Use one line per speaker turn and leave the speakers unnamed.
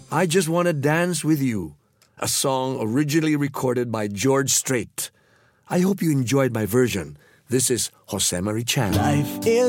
I Just Wanna Dance With You, a song originally recorded by George Strait. I hope you enjoyed my version. This is Jose Marichan.
Life is